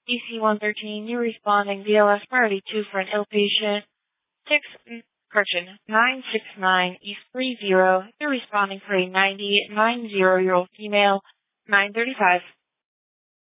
EC-113, you're responding BLS priority 2 for an ill patient. 969 East 30. You're responding for a 90-year-old female, 935.